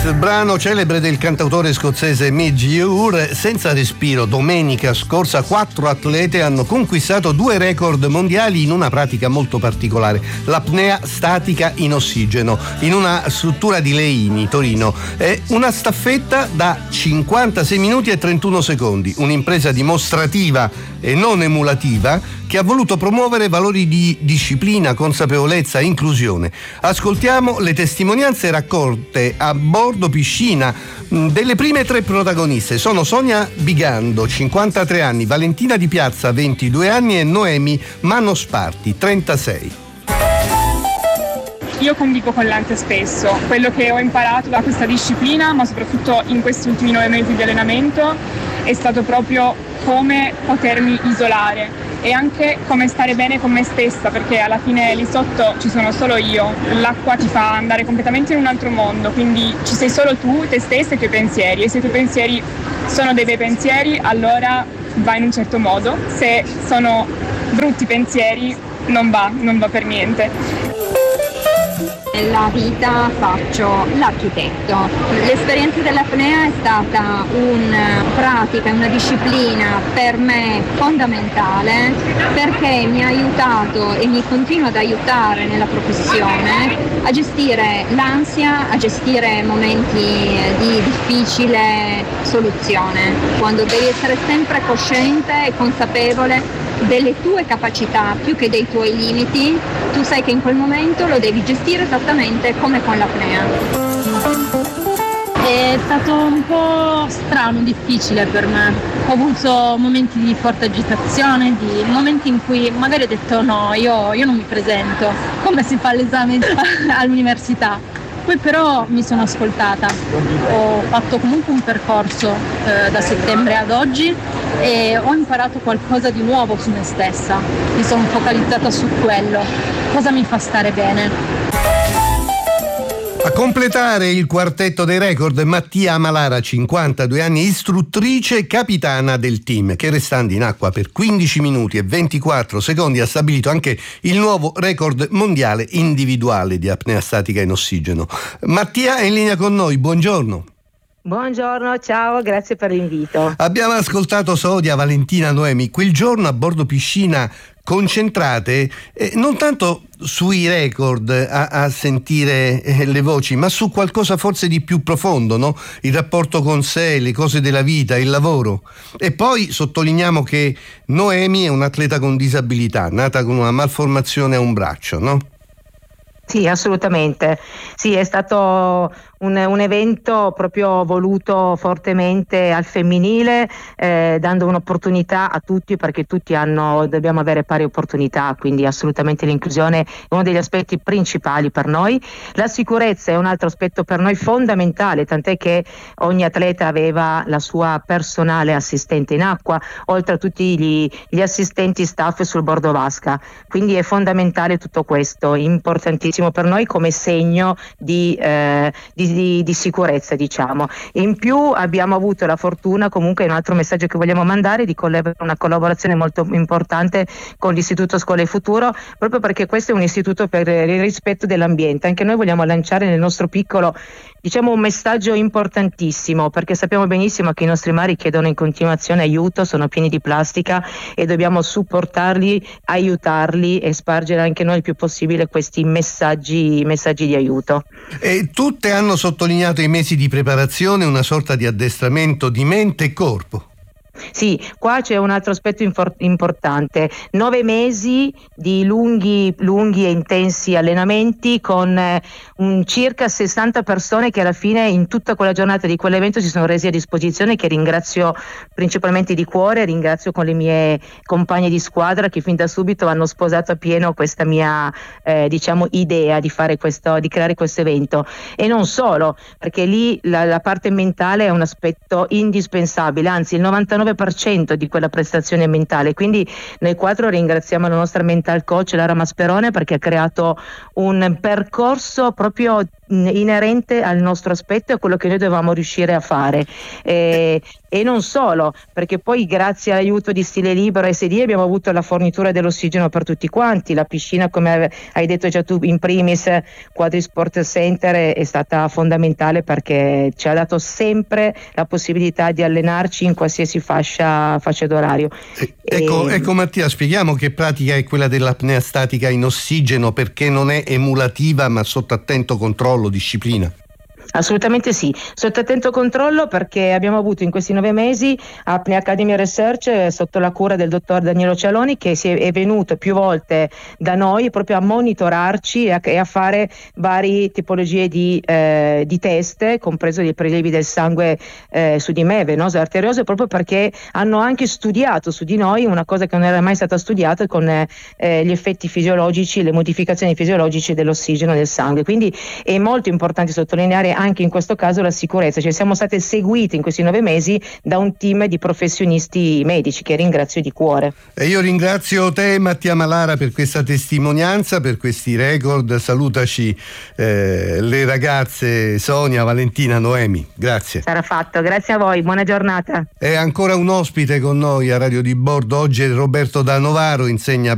il brano celebre del cantautore scozzese Midge Ure. Senza respiro, domenica scorsa 4 atlete hanno conquistato 2 record mondiali in una pratica molto particolare, l'apnea statica in ossigeno, in una struttura di Leini, Torino. È una staffetta da 56 minuti e 31 secondi, un'impresa dimostrativa e non emulativa che ha voluto promuovere valori di disciplina, consapevolezza e inclusione. Ascoltiamo le testimonianze raccolte a bordo piscina delle prime 3 protagoniste. Sono Sonia Bigando, 53 anni, Valentina Di Piazza, 22 anni e Noemi Manosparti, 36. Io convivo con l'ansia spesso. Quello che ho imparato da questa disciplina, ma soprattutto in questi ultimi 9 mesi di allenamento, è stato proprio come potermi isolare e anche come stare bene con me stessa, perché alla fine lì sotto ci sono solo io. L'acqua ti fa andare completamente in un altro mondo, quindi ci sei solo tu, te stessa e i tuoi pensieri, e se i tuoi pensieri sono dei bei pensieri allora va in un certo modo, se sono brutti pensieri non va per niente. Nella vita faccio l'architetto. L'esperienza dell'apnea è stata una pratica, una disciplina per me fondamentale, perché mi ha aiutato e mi continua ad aiutare nella professione a gestire l'ansia, a gestire momenti di difficile soluzione, quando devi essere sempre cosciente e consapevole delle tue capacità più che dei tuoi limiti. Tu sai che in quel momento lo devi gestire esattamente come con l'apnea. È stato un po' strano, difficile per me. Ho avuto momenti di forte agitazione, di momenti in cui magari ho detto no, io non mi presento, come si fa l'esame all'università. Poi però mi sono ascoltata, ho fatto comunque un percorso da settembre ad oggi e ho imparato qualcosa di nuovo su me stessa, mi sono focalizzata su quello, cosa mi fa stare bene. A completare il quartetto dei record Mattia Amalara, 52 anni, istruttrice e capitana del team, che restando in acqua per 15 minuti e 24 secondi ha stabilito anche il nuovo record mondiale individuale di apnea statica in ossigeno. Mattia è in linea con noi, buongiorno. Buongiorno, ciao, grazie per l'invito. Abbiamo ascoltato Sonia, Valentina, Noemi. Quel giorno a bordo piscina concentrate non tanto sui record a sentire le voci, ma su qualcosa forse di più profondo, no? Il rapporto con sé, le cose della vita, il lavoro. E poi sottolineiamo che Noemi è un'atleta con disabilità, nata con una malformazione a un braccio, no? Sì, assolutamente. Sì, è stato un evento proprio voluto fortemente al femminile, dando un'opportunità a tutti, perché tutti dobbiamo avere pari opportunità, quindi assolutamente l'inclusione è uno degli aspetti principali per noi. La sicurezza è un altro aspetto per noi fondamentale, tant'è che ogni atleta aveva la sua personale assistente in acqua, oltre a tutti gli assistenti staff sul bordo vasca, quindi è fondamentale tutto questo, importantissimo per noi come segno di sicurezza, diciamo. In più abbiamo avuto la fortuna, comunque un altro messaggio che vogliamo mandare, di una collaborazione molto importante con l'Istituto Scuola e Futuro, proprio perché questo è un istituto per il rispetto dell'ambiente. Anche noi vogliamo lanciare nel nostro piccolo, diciamo, un messaggio importantissimo, perché sappiamo benissimo che i nostri mari chiedono in continuazione aiuto, sono pieni di plastica e dobbiamo supportarli, aiutarli e spargere anche noi il più possibile questi messaggi di aiuto. E tutte hanno sottolineato i mesi di preparazione, una sorta di addestramento di mente e corpo. Sì, qua c'è un altro aspetto importante, 9 mesi di lunghi e intensi allenamenti con circa 60 persone che alla fine in tutta quella giornata di quell'evento si sono resi a disposizione, che ringrazio principalmente di cuore, ringrazio con le mie compagne di squadra che fin da subito hanno sposato appieno questa mia idea di creare questo evento. E non solo, perché lì la parte mentale è un aspetto indispensabile, anzi il 99% di quella prestazione mentale, quindi noi 4 ringraziamo la nostra mental coach Lara Masperone, perché ha creato un percorso proprio inerente al nostro aspetto e a quello che noi dovevamo riuscire a fare. E non solo, perché poi grazie all'aiuto di Stile Libero e SD abbiamo avuto la fornitura dell'ossigeno per tutti quanti. La piscina, come hai detto già tu in primis, Quadri Sport Center è stata fondamentale perché ci ha dato sempre la possibilità di allenarci in qualsiasi fascia d'orario. Ecco Mattia, spieghiamo che pratica è quella dell'apnea statica in ossigeno, perché non è emulativa ma sotto attento controllo, disciplina. Assolutamente sì, sotto attento controllo, perché abbiamo avuto in questi 9 mesi Apnea Academy Research sotto la cura del dottor Danielo Cialoni, che è venuto più volte da noi proprio a monitorarci e a fare varie tipologie di test, compreso i prelievi del sangue su di me, venose e arteriose, proprio perché hanno anche studiato su di noi una cosa che non era mai stata studiata, con gli effetti fisiologici, le modificazioni fisiologiche dell'ossigeno del sangue. Quindi è molto importante sottolineare anche in questo caso la sicurezza, cioè siamo state seguite in questi 9 mesi da un team di professionisti medici che ringrazio di cuore. E io ringrazio te, Mattia Malara, per questa testimonianza, per questi record. Salutaci le ragazze Sonia, Valentina, Noemi. Grazie. Sarà fatto, grazie a voi, buona giornata. È ancora un ospite con noi a Radio di Bordo. Oggi è Roberto Da Novaro, insegna